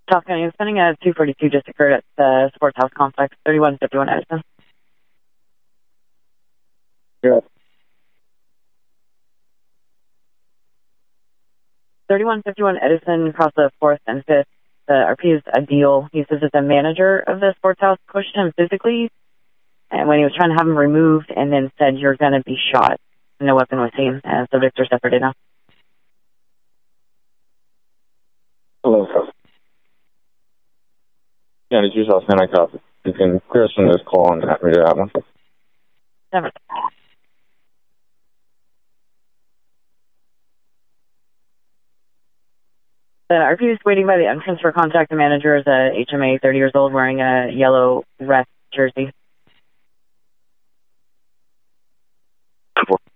South County, I'm sending a 242 just occurred at the Sports House Complex, 3151 Edison. Yeah. 3151 Edison across the 4th and 5th. The RP is Adil. He says that the manager of the Sports House pushed him physically and when he was trying to have him removed and then said, "You're going to be shot." No weapon was seen. Subjects are separated now. Hello, sir. Yeah, did you South County copy? You can clear us from this call and have me do that one. Never. The RP is waiting by the entrance for contact. The manager is a HMA, 30 years old, wearing a yellow rest jersey.